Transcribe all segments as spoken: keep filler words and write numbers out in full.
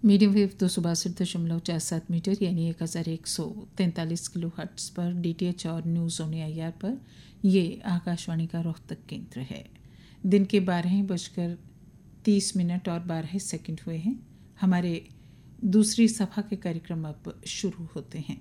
Medium wave दो सौ बासठ दशमलव चार सात मीटर यानी एक हज़ार एक सौ तैंतालीस किलो हर्ट्स पर डीटीएच और न्यूज़ ऑन एआईआर पर ये आकाशवाणी का रोहतक केंद्र है। दिन के बारह बजकर तीस मिनट और बारह सेकंड हुए हैं। हमारे दूसरी सभा के कार्यक्रम अब शुरू होते हैं।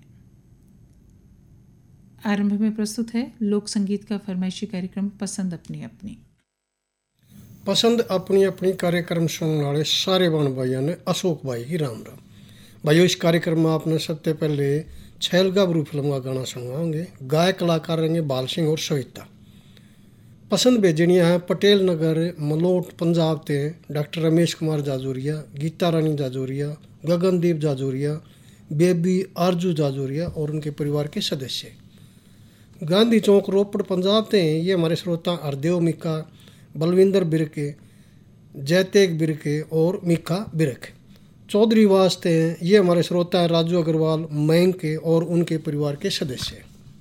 आरंभ में प्रस्तुत है लोक संगीत का फरमाइशी कार्यक्रम पसंद अपनी अपनी। पसंद अपनी अपनी कार्यक्रम सुनने वाले सारे बहन भाइयों ने अशोक भाई की राम राम। भाइयों, इस कार्यक्रम में आपने सबसे पहले छैल गाभरू फिल्म का गाना सुनवाएंगे। गायक कलाकार रहेंगे बाल सिंह और सविता। पसंद भेजनिया है पटेल नगर मलोट पंजाब ते डॉक्टर रमेश कुमार जाजोरिया, गीता रानी जाजोरिया, गगनदीप जाजोरिया, बेबी आरजू जाजोरिया और उनके परिवार के सदस्य। गांधी चौक रोपड़ पंजाब ते ये हमारे श्रोता हरदेव मिका, बलविंदर बिरके, जयतेग बिरके और मिका बिरक। चौधरी वास्ते हैं ये हमारे श्रोता हैं राजू अग्रवाल, मयंक के और उनके परिवार के सदस्य।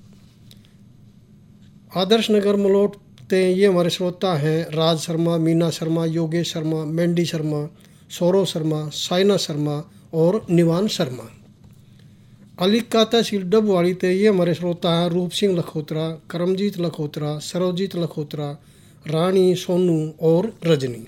आदर्श नगर मलोट ते ये हमारे श्रोता हैं राज शर्मा, मीना शर्मा, योगेश शर्मा, मेंडी शर्मा, सौरव शर्मा, साइना शर्मा और निवान शर्मा। अलीका तहसील डबवाड़ी ते ये हमारे श्रोता हैं रूप सिंह लखोत्रा, करमजीत लखोत्रा, सरवजीत लखोत्रा, रानी, सोनू और रजनी।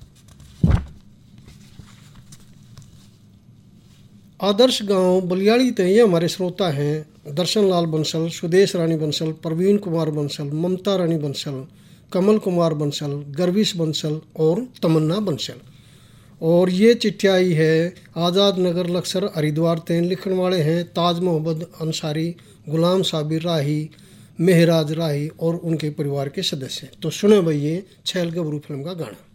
आदर्श गांव बलियाड़ी ते ये हमारे श्रोता हैं दर्शन लाल बंसल, सुदेश रानी बंसल, प्रवीण कुमार बंसल, ममता रानी बंसल, कमल कुमार बंसल, गर्विश बंसल और तमन्ना बंसल। और ये चिट्ठी आई है आज़ाद नगर लक्सर हरिद्वार ते। लिखने वाले हैं ताज मोहम्मद अंसारी, गुलाम साबिर राही, मेहराज राही और उनके परिवार के सदस्य। तो सुने भाई ये छैल गाभरू फिल्म का गाना।